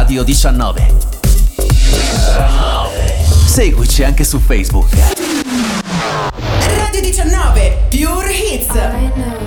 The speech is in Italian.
Radio 19. Seguici anche su Facebook. Radio 19, Pure Hits. I know